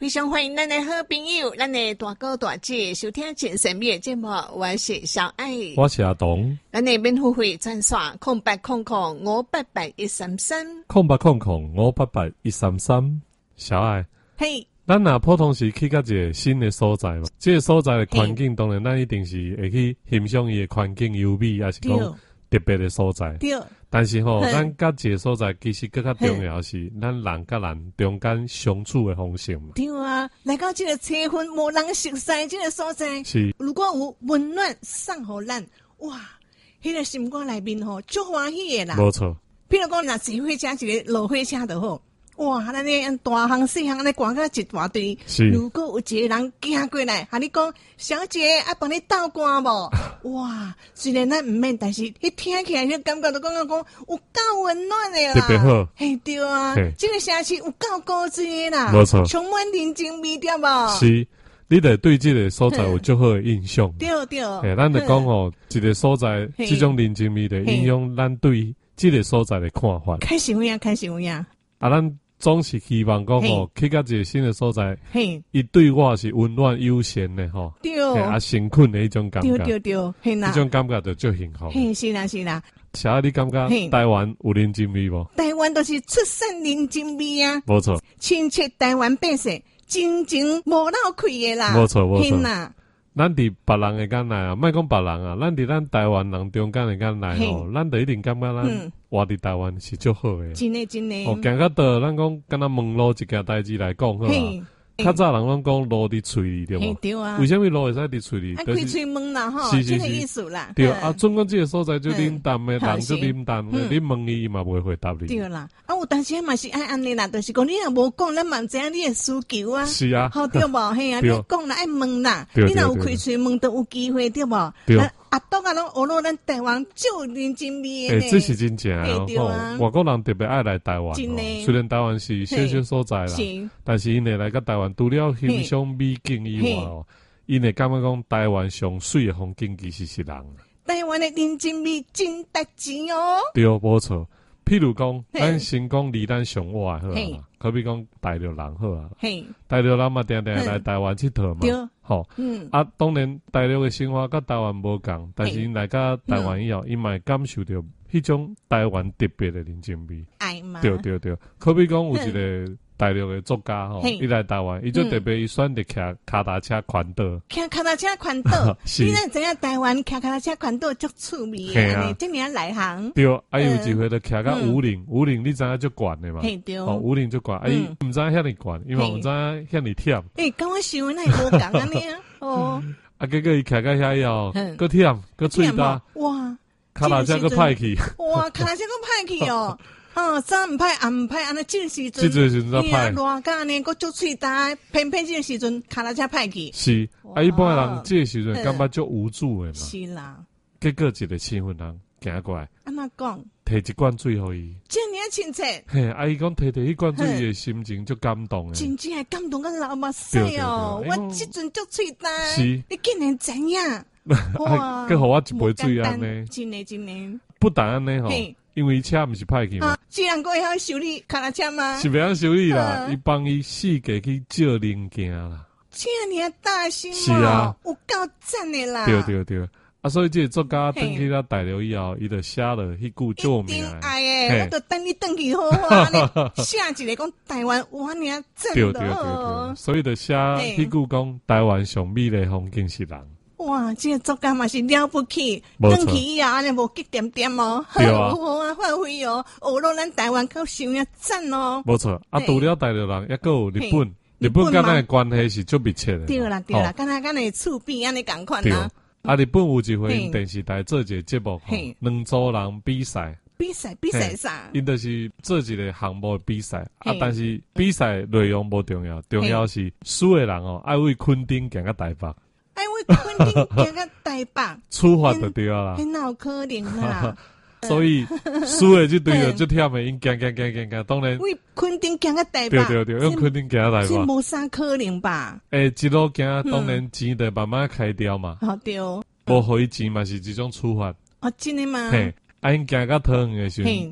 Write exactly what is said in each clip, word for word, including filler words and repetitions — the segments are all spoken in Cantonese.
非常欢迎咱的好朋友，咱的大哥大姐收听真神秘的节目，我是小爱， 我是阿东。 咱的免付费专线空八空空五八八一三三， 空八空空五八八一三三。小爱， 嘿， 咱若普通是去到一个新的所在嘛，这个所在的环境当然咱一定是会去欣赏伊的环境优美，也是讲特别的所在。 对。 但是吼，咱甲一个所在其实更加重要的是，咱人甲人中间相处的方式嘛。 对啊，来到这个七分无人熟悉这个所在， 是如果有温暖送互咱，哇，迄、那个心肝内面吼，足欢喜的啦。 没错。 譬如讲，若坐火车一个落火车就好。哇，咱咧大行细行咧赶到一大堆，如果有一个人行过来，和你讲，小姐啊，帮你倒汗无？哇，虽然咱唔免，但是迄听起来迄感觉就感觉讲有够温暖的啦， 特别好。 嘿，对啊，这个城市有够高级的啦， 没错， 充满人情味对无？ 是，你得对这个所在有足好的印象。 对对， 嘿，咱就讲吼，一个所在这种人情味的影响咱对这个所在的看法。 开心呀，开心呀！ 啊，咱总是希望讲吼，去到一个新的所在，伊对我是温暖友善的吼， 对， 啊，诚恳的一种感觉， 对对对，嘿啦， 这种感觉就足幸福。 嘿，是啦是啦。 小爱，你感觉台湾有人情味无？ 台湾都是出身人情味啊， 没错， 亲切台湾百姓，真情无漏开的啦， 没错没错。咱伫别人的间来啊，莫讲别人啊，咱伫咱台湾人中间的间来吼，咱就一定感觉咱活伫台湾是足好的。 真的真的。 哦，行到倒，咱讲敢若问路一件代志来讲好啊。较早人拢讲路伫喙里，对无？ 对啊。 为什么路会使伫喙里？ 啊，开喙问啦吼， 是是是意思啦。 对啊，总讲这个所在就冷淡的，人就冷淡的，你问伊伊嘛袂回答你。 对啦，啊，有当时嘛是爱安尼啦，就是讲你若无讲，咱嘛毋知影你的需求啊。 是啊， 好对无？嘿啊，你讲啦爱问啦，你若有开喙问，都有机会对无？ 对。 啊，都啊，拢学到咱台湾就人情味的。 诶，这是真正啊！外国人特别爱来台湾。 真的。 虽然台湾是小小所在啦，但是因为来到台湾，除了欣赏美景以外哦，因为感觉讲台湾上水的风景其实是人。 台湾的人情味真值钱哦。 对，无错。譬如讲，咱先讲离咱上外好啊，可比讲大陆人好啊，大陆人嘛定定来台湾佚佗嘛，吼，啊，当然大陆的生活甲台湾无共，但是因来到台湾以后，伊嘛会感受到迄种台湾特别的人情味。对对对，可比讲有一个大陆的作家吼，伊来台湾，伊就特别伊选择骑脚踏车环岛， 骑脚踏车环岛，你哪知影台湾骑脚踏车环岛足趣味的，这么内行。 对，啊有机会就骑到武陵，武陵你知影足悬的嘛？ 对， 哦，武陵足悬，啊伊毋知影遐尼悬，因为毋知影遐尼忝。 诶，跟我想的那无共安尼啊，哦。 啊，结果伊骑到遐以后，搁忝，搁喙焦， 哇， 脚踏车搁歹去， 哇，脚踏车搁歹去哦。哦，早唔歹，暗唔歹，安尼这个时阵， 这个时阵才歹。 热甲安尼，搁足喙焦，偏偏这个时阵，脚踏车歹去。 是，啊，一般人这个时阵感觉足无助的嘛。 是啦。 结果一个青云人行过来， 安怎讲？ 摕一罐水互伊。 这么亲切。 嘿，啊，伊讲摕摕迄罐水，伊的心情足感动的。 真正感动到流目屎哦！我即阵足喙焦， 是， 你竟然知影？ 哇！佮互我一杯水安尼。 真的真的。 不但安尼吼。因为车毋是歹去嘛， 既然过会晓修理脚踏车吗？ 是袂晓修理啦，伊帮伊四界去借零件啦。 这么大心是啊， 有够赞的啦。 对对对，啊，所以这个作家登去咱大陆以后，伊就写了迄句著名的。哎诶，我都等你登去好啊！写一个讲台湾哇，你啊真的。 对对对对，所以就写迄句讲台湾上美丽风景是人。 哇，这个作家嘛是了不起，登去以后安尼无激点点哦， 对啊， 好啊，发挥哦，学到咱台湾较想要赞哦。 没错，啊，除了大陆人，也有日本，日本跟咱的关系是足密切的。 对啦对啦，跟他跟你厝边安尼共款啦。 啊，日本有一回因电视台做一个节目，两组人比赛。 比赛比赛啥？ 因就是做一个项目的比赛啊，但是比赛内容无重要，重要是输的人哦，爱为垦丁行到台北。 哎，我垦丁行到台北， 出发就对啊啦， 很脑可能啦。 所以输的就对了，就忝的，因行行行行行，当然为垦丁行到台北， 对对对，用垦丁行到台北， 是无啥可能吧？ 诶，一路行，当然钱得慢慢开掉嘛。 好对， 无互伊钱嘛是一种处罚。 哦，真的吗？ 嘿，啊，因行到桃园的时候，就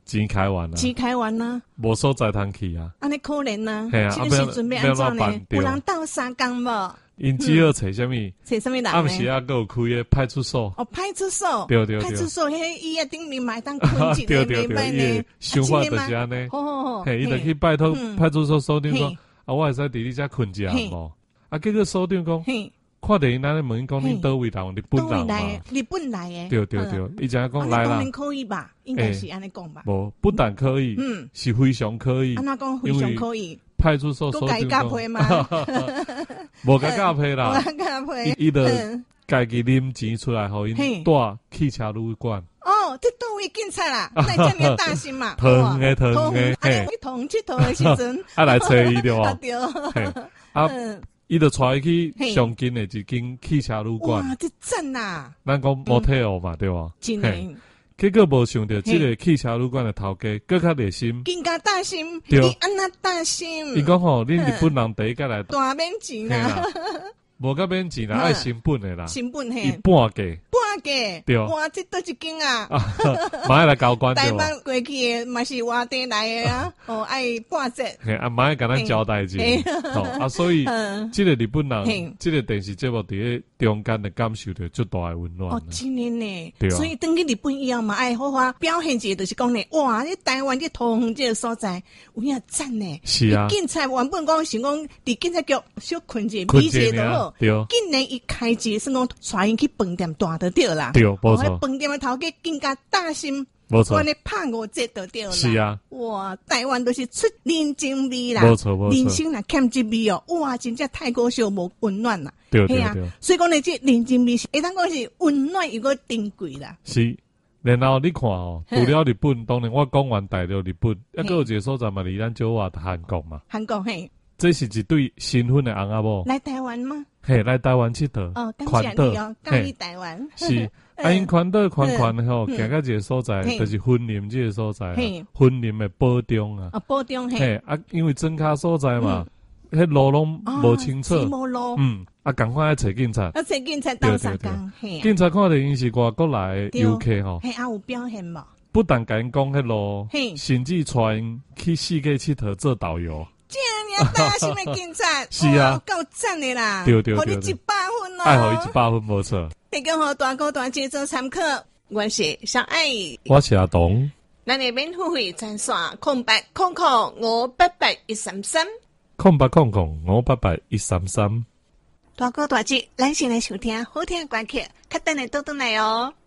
钱开完啊， 钱开完啊， 无所在通去啊， 安尼可怜啊， 系啊， 这个时阵要安怎呢？有人斗相共无？ 因只好找什么？ 找什么人呢？ 暗时啊，还有开个派出所。 哦，派出所。 对对对。 派出所，迄伊啊顶面买当困一个袂歹呢。 想法就是安尼。 好好好。 嘿，伊就去拜托派出所所长讲，啊，我会使伫你遮困一下无？啊，结果所长讲，看电影咱咧问讲恁倒位人，日本人嘛？ 日本来诶。 对对对，伊就讲来啦。 当然可以吧？应该是安尼讲吧？ 无，不但可以，嗯，是非常可以。 安怎讲非常可以？ 派出所所长讲，无甲加配啦， 无加配， 伊就家己啉钱出来，互因带汽车旅馆。 哦，这倒位警察啦，那遮尔大心嘛， 疼诶疼诶， 嘿，去同佚佗诶时阵， 啊来找伊对哇， 对， 啊，伊就带伊去上近诶一间汽车旅馆。 哇，这赞呐！ 咱讲 motel 嘛，对哇， 真诶。 结果无想到，这个汽车旅馆的头家更较热心， 更加大心，对，安那大心。 伊讲吼，恁日本人第一个来， 大免钱啦， 无甲免钱啦，爱成本的啦， 成本嘿， 伊半价， 半价， 对， 哇，这都一间啊， 马爱来交关对吧？台湾过去的嘛是外地来的啊，哦，爱半折， 嘿，啊，马爱甲咱交代一下，好啊，所以这个日本人，这个电视节目伫咧中间的感受到足大的温暖。 哦，真的呢，所以等去日本以后嘛，爱好好表现一个，就是讲呢，哇，你台湾这桃园这个所在有影赞呢， 是啊， 警察原本讲想讲伫警察局小困者，米者就好。 对， 竟然一开机是讲带因去饭店大就对啦， 对，无错。 饭店的头家更加大心， 无错。 安尼拍五折就对啦。 是啊， 哇，台湾都是出人情味啦， 无错无错。 人生若欠这味哦，哇，真正太可惜无温暖啦。 对对对。 所以讲呢，这人情味是会当讲是温暖又个珍贵啦。 是，然后你看哦，除了日本，当然我讲完大陆日本，一个有一个所在嘛，离咱少话韩国嘛。 韩国嘿。 这是一对新婚的翁仔某来台湾吗？ 嘿，来台湾佚佗。 哦，感谢你哦，感谢台湾。 是，啊，因宽岛宽宽的吼，行到一个所在，就是婚林这个所在，婚林的保中啊。 啊，保中嘿。 啊，因为真卡所在嘛，迄路拢无清楚。嗯，啊，赶快来找警察。 啊，找警察斗相共。 警察看到因是外国来的游客吼。 嘿，啊有表现无？ 不但甲因讲迄路，甚至带因去世界佚佗做导游。 这样大心的警察， 是啊， 够赞的啦， 对对对， 给你一百分哦， 爱互伊一百分无错。 提供互大哥大姐做参考。我是小爱， 我是阿东。 咱的免付费专线空白空空五八八一三三， 空白空空五八八一三三。 大哥大姐，咱先来收听好听的歌曲，较等下倒转来哦。